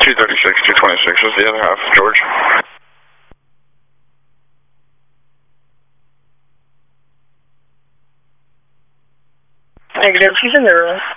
236, 226 is the other half, George. Negative, she's in the room.